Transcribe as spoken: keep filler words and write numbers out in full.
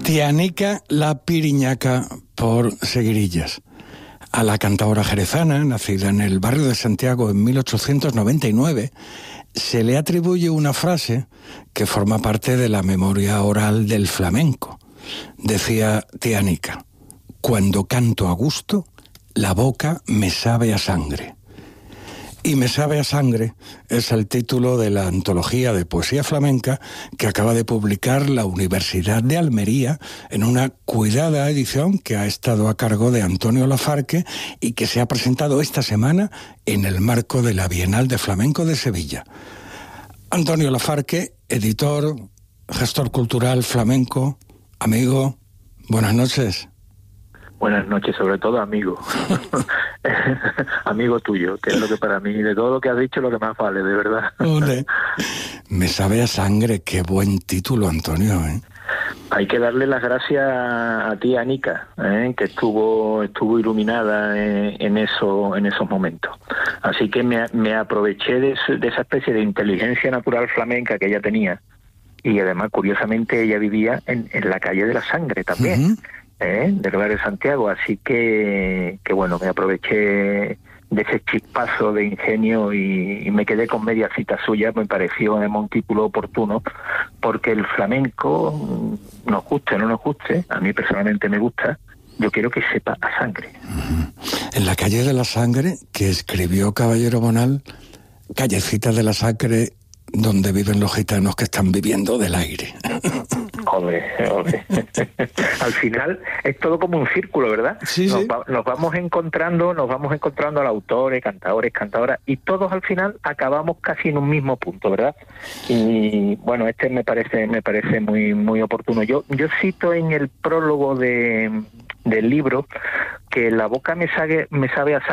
Tía Anica la Piriñaca por Seguirillas. A la cantaora jerezana, nacida en el barrio de Santiago en mil ochocientos noventa y nueve, se le atribuye una frase que forma parte de la memoria oral del flamenco. Decía Tía Anica: cuando canto a gusto, la boca me sabe a sangre. Y me sabe a sangre es el título de la antología de poesía flamenca que acaba de publicar la Universidad de Almería en una cuidada edición que ha estado a cargo de Antonio Lafarque y que se ha presentado esta semana en el marco de la Bienal de Flamenco de Sevilla. Antonio Lafarque, editor, gestor cultural flamenco, amigo, buenas noches. Buenas noches, sobre todo amigo. Amigo tuyo, que es lo que para mí, de todo lo que has dicho, lo que más vale, de verdad. Ole. Me sabe a sangre, qué buen título, Antonio, ¿eh? Hay que darle las gracias a ti, Anica, ¿eh? que estuvo estuvo iluminada en, en eso en esos momentos. Así que me, me aproveché de, de esa especie de inteligencia natural flamenca que ella tenía, y además, curiosamente, ella vivía en, en la calle de la Sangre también. Uh-huh. ¿Eh? Del barrio de Santiago, así que, que bueno, me aproveché de ese chispazo de ingenio y, y me quedé con media cita suya. Me pareció además un título oportuno, porque el flamenco, nos guste o no nos guste, a mí personalmente me gusta, yo quiero que sepa a sangre. En la calle de la Sangre, que escribió Caballero Bonal, callecita de la Sangre, donde viven los gitanos que están viviendo del aire. Joder, joder. Al final es todo como un círculo, ¿verdad? Sí, nos, sí. va, nos vamos encontrando, nos vamos encontrando a los autores, cantadores, cantadoras, y todos al final acabamos casi en un mismo punto, ¿verdad? Y bueno, este me parece, me parece muy, muy oportuno. Yo, yo cito en el prólogo de del libro que la boca me sabe, me sabe a